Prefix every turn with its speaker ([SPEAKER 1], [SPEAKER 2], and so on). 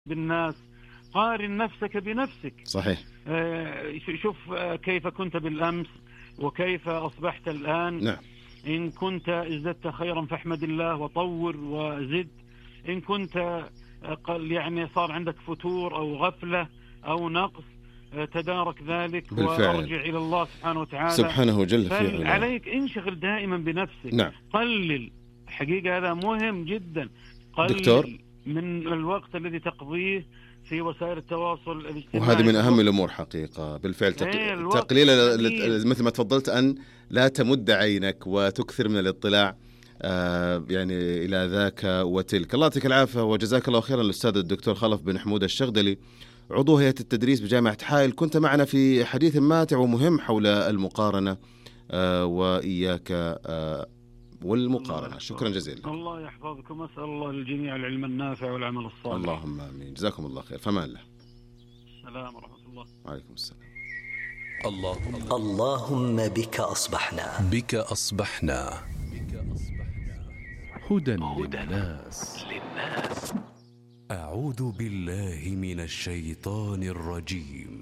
[SPEAKER 1] بالناس، قارن نفسك بنفسك.
[SPEAKER 2] صحيح.
[SPEAKER 1] شوف كيف كنت بالأمس وكيف أصبحت الآن.
[SPEAKER 2] نعم.
[SPEAKER 1] إن كنت ازددت خيرا فاحمد الله وطور وزد. إن كنت يعني صار عندك فتور أو غفلة أو نقص، تدارك ذلك
[SPEAKER 2] بالفعل.
[SPEAKER 1] وارجع إلى الله سبحانه وتعالى
[SPEAKER 2] سبحانه جل في علاه.
[SPEAKER 1] عليك انشغل دائما بنفسك.
[SPEAKER 2] نعم.
[SPEAKER 1] قلل، حقيقة هذا مهم جدا، قلل
[SPEAKER 2] دكتور،
[SPEAKER 1] من الوقت الذي تقضيه في وسائل التواصل الاجتماعي.
[SPEAKER 2] وهذه من أهم الأمور حقيقة بالفعل. تقليل مثل ما تفضلت أن لا تمد عينك وتكثر من الاطلاع يعني إلى ذاك وتلك. الله يعطيك العافية وجزاك الله خيرا الأستاذ الدكتور خلف بن حمود الشغدلي، عضو هيئة التدريس بجامعة حائل. كنت معنا في حديث ماتع ومهم حول المقارنة وإياك والمقارنة. شكرا جزيلا.
[SPEAKER 1] الله يحفظكم، وأسأل الله للجميع العلم النافع والعمل الصالح.
[SPEAKER 2] اللهم آمين. جزاكم الله خير. فمان الله.
[SPEAKER 1] السلام ورحمة الله.
[SPEAKER 2] وعليكم السلام.
[SPEAKER 3] اللهم بك أصبحنا
[SPEAKER 4] هدى للناس. أعوذ بالله من الشيطان الرجيم.